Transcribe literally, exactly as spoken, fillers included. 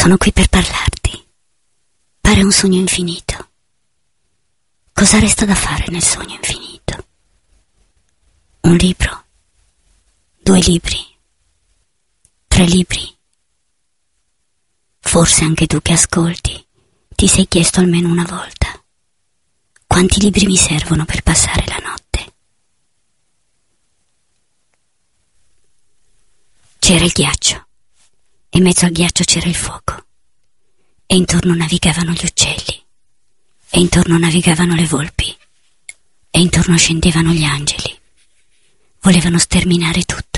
Sono qui per parlarti. Pare un sogno infinito. Cosa resta da fare nel sogno infinito? Un libro? Due libri? Tre libri? Forse anche tu che ascolti ti sei chiesto almeno una volta: quanti libri mi servono per passare la notte? C'era il ghiaccio, e in mezzo al ghiaccio c'era il fuoco, e intorno navigavano gli uccelli, e intorno navigavano le volpi, e intorno scendevano gli angeli. Volevano sterminare tutto.